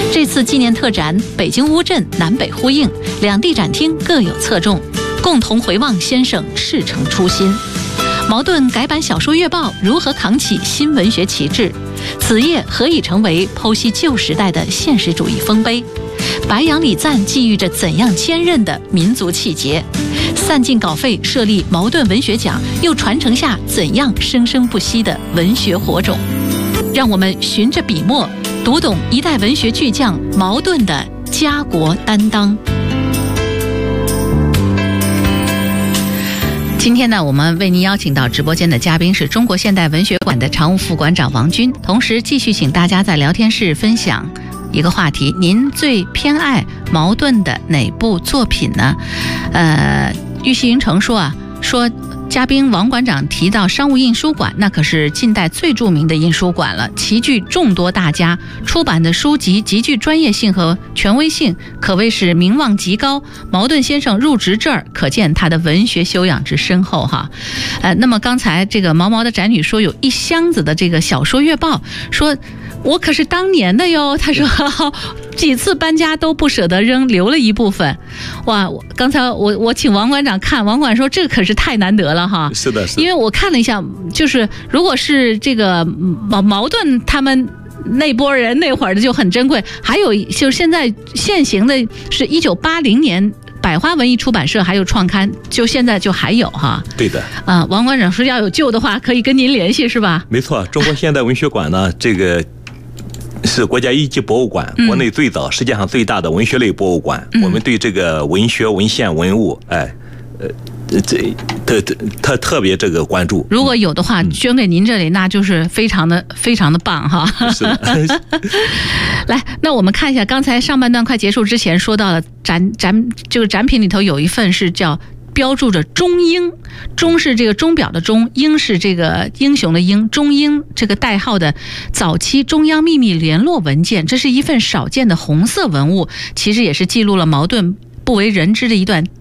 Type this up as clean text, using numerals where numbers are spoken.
这次纪念特展北京乌镇南北呼应，两地展厅各有侧重，共同回望先生赤诚初心。茅盾改版小说月报如何扛起新文学旗帜？此页何以成为剖析旧时代的现实主义丰碑？白杨礼赞寄予着怎样坚韧的民族气节？散尽稿费设立茅盾文学奖，又传承下怎样生生不息的文学火种？让我们循着笔墨，读懂一代文学巨匠茅盾的家国担当。今天呢，我们为您邀请到直播间的嘉宾是中国现代文学馆的常务副馆长王军，同时继续请大家在聊天室分享一个话题：您最偏爱茅盾的哪部作品呢？玉溪云城说嘉宾王馆长提到商务印书馆，那可是近代最著名的印书馆了，齐聚众多大家，出版的书籍极具专业性和权威性，可谓是名望极高。茅盾先生入职这儿，可见他的文学修养之深厚哈。那么刚才这个毛毛的展女说有一箱子的这个小说月报，说我可是当年的哟，他说几次搬家都不舍得扔，留了一部分。哇，刚才我请王馆长看，王馆说这可是太难得了哈。 是的， 因为我看了一下，就是如果是这个茅盾他们那波人那会儿的就很珍贵，还有就是现在现行的是1980年百花文艺出版社还有创刊，就现在就还有哈。 对的。 王馆长说要有旧的话可以跟您联系是吧？ 没错，中国现代文学馆呢，这个是国家一级博物馆，国内最早、世界上最大的文学类博物馆。我们对这个文学、文献、文物，特别这个关注。如果有的话，捐给您这里，那就是非常的棒哈。是的。 来，那我们看一下，刚才上半段快结束之前说到了这个展品里头有一份是叫标注着中英，中是这个钟表的钟，英是这个英雄的英，中英这个代号的早期中央秘密联络文件，这是一份少见的红色文物，其实也是记录了茅盾不为人知的一段